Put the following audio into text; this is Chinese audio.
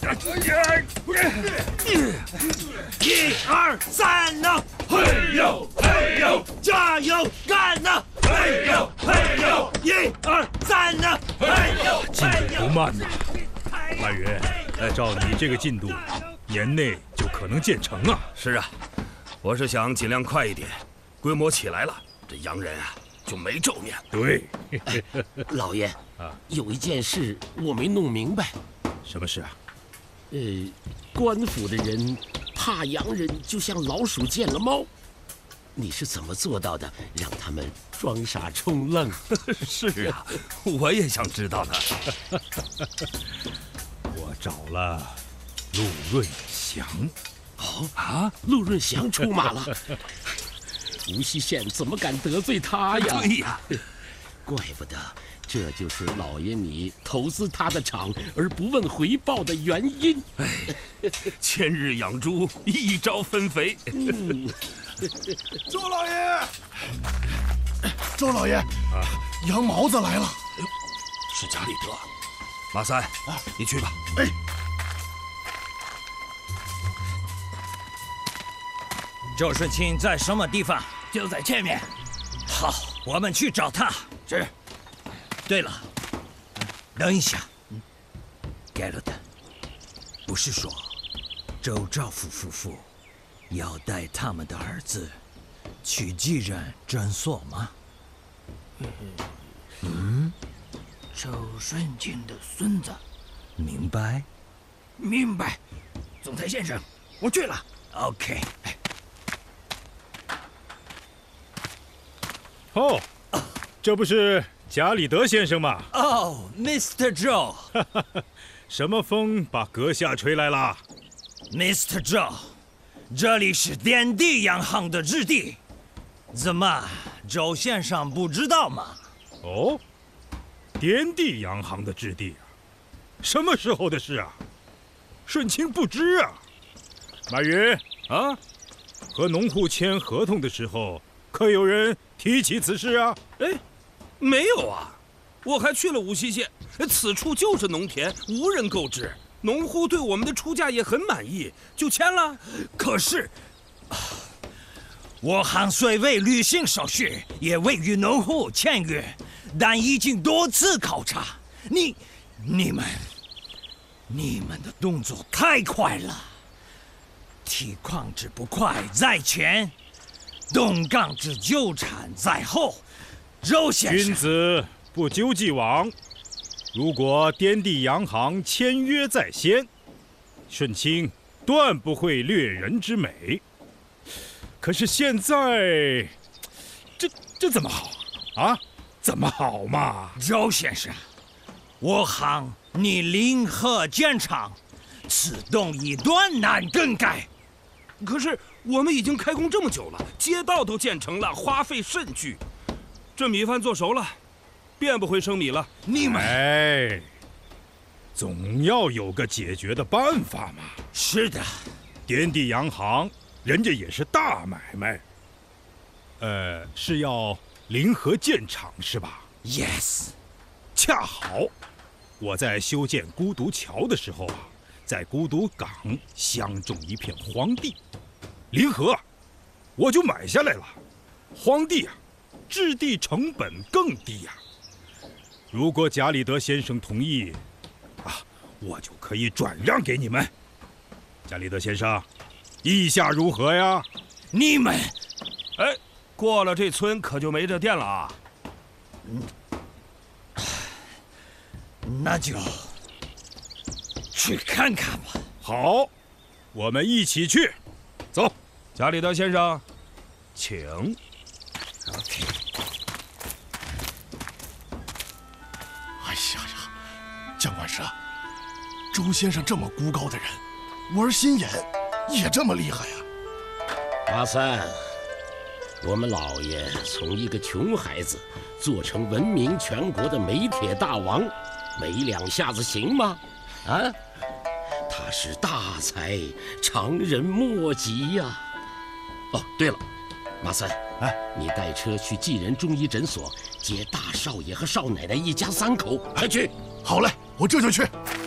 1、2、3呐！ 嘿呦嘿呦， 加油干呐！ 嘿呦嘿呦 ！1、2、3呐！ 嘿呦！ 进度不慢呐，马云，照你这个进度，年内就可能建成啊。 是啊，我是想尽量快一点，规模起来了，这洋人啊就没咒念。 对， 老爷有一件事我没弄明白。 什么事啊？ 官府的人怕洋人就像老鼠见了猫，你是怎么做到的？让他们装傻充愣？ 是啊，我也想知道呢。 我找了陆润祥。 陆润祥出马了。无锡县怎么敢得罪他呀？ 对呀， 怪不得。这就是老爷你投资他的厂而不问回报的原因。 千日养猪，一朝分肥。 周老爷，周老爷，羊毛子来了。 是贾里德。马三，你去吧。 哎， 周顺清在什么地方？ 就在前面。 好，我们去找他。 是。 对了，等一下，盖洛德，不是说周兆福夫妇要带他们的儿子去继任诊所吗？ 周顺清的孙子。 明白？ 明白，总裁先生，我去了。 OK。 哦，这不是贾里德先生吗？ 哦 ，Mr. Joe。 什么风把阁下吹来了 ？Mr. Joe， 这里是点地洋行的置地，怎么，周先生不知道吗？ 哦，点地洋行的置地啊，什么时候的事啊？顺清不知啊。马云啊， 和农户签合同的时候，可有人提起此事啊？ 哎，没有啊，我还去了无锡县，此处就是农田，无人购置。农户对我们的出价也很满意，就签了。 可是，我行虽未履行手续，也未与农户签约，但已经多次考察。你们的动作太快了，提矿之不快在前，动钢之纠缠在后。周先生， 君子不究既往。如果滇地洋行签约在先，顺清断不会掠人之美。可是现在，这怎么好啊？怎么好嘛？ 周先生，我行拟零和建厂，此动一断难更改。 可是我们已经开工这么久了，街道都建成了，花费甚巨。这米饭做熟了，变不回生米了。 你们， 总要有个解决的办法嘛。 是的， 滇地洋行人家也是大买卖，是要临河建厂是吧 ？Yes， 恰好我在修建孤独桥的时候啊，在孤独港相中一片荒地，临河我就买下来了。荒地啊，置地成本更低呀。如果贾里德先生同意，我就可以转让给你们。贾里德先生，意下如何呀？ 你们， 过了这村可就没这店了啊。 那就去看看吧。 好，我们一起去。走， 贾里德先生，请。 OK。 哎呀，蒋管事，周先生这么孤高的人，玩心眼也这么厉害呀？ 阿三，我们老爷从一个穷孩子做成闻名全国的煤铁大王，没两下子行吗？啊，他是大才，常人莫及呀。哦，对了，马三，你带车去济仁中医诊所接大少爷和少奶奶一家3口，快去！ 好嘞，我这就去。